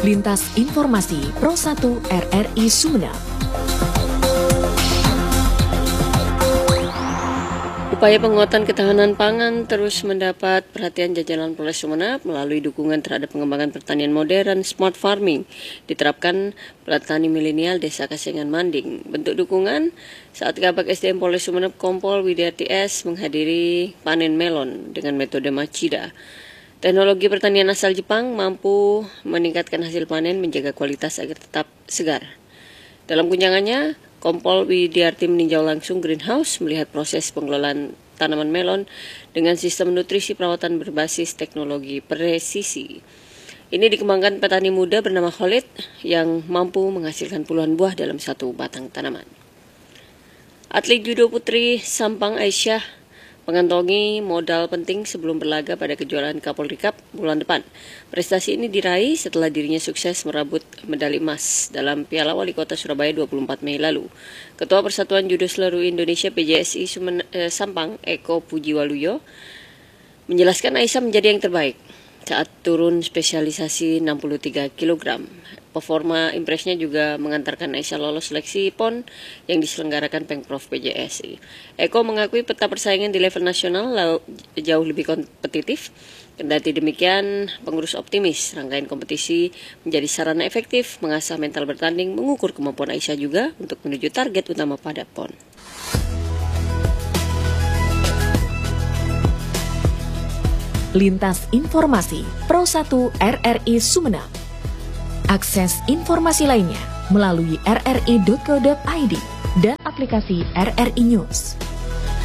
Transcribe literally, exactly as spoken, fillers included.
Lintas Informasi Pro satu R R I Sumeneb. Upaya penguatan ketahanan pangan terus mendapat perhatian jajaran Polres Sumeneb melalui dukungan terhadap pengembangan pertanian modern smart farming diterapkan petani milenial Desa Kasengan Manding. Bentuk dukungan saat Kabag S D M Polres Sumeneb Kompol Widiarti S menghadiri panen melon dengan metode Machida. Teknologi pertanian asal Jepang mampu meningkatkan hasil panen menjaga kualitas agar tetap segar. Dalam kunjungannya, Kompol Widiarti meninjau langsung greenhouse, melihat proses pengelolaan tanaman melon dengan sistem nutrisi perawatan berbasis teknologi presisi. Ini dikembangkan petani muda bernama Khalid yang mampu menghasilkan puluhan buah dalam satu batang tanaman. Atlet judo putri Sampang Aisyah mengantongi modal penting sebelum berlaga pada kejuaraan Kapolri Cup bulan depan. Prestasi ini diraih setelah dirinya sukses merebut medali emas dalam Piala Wali Kota Surabaya dua puluh empat Mei lalu. Ketua Persatuan Judo Seluruh Indonesia P J S I Sumen, eh, Sampang, Eko Pujiwaluyo, menjelaskan Aisyah menjadi yang terbaik saat turun spesialisasi enam puluh tiga kilogram. Performa impresnya juga mengantarkan Aisyah lolos seleksi P O N yang diselenggarakan Pemprov P J S I. Eko mengakui peta persaingan di level nasional jauh lebih kompetitif. Kendati demikian, pengurus optimis rangkaian kompetisi menjadi sarana efektif mengasah mental bertanding, mengukur kemampuan Aisyah juga untuk menuju target utama pada P O N. Lintas Informasi Pro satu R R I Sumeneb. Akses informasi lainnya melalui r r i dot co dot i d dan aplikasi R R I News.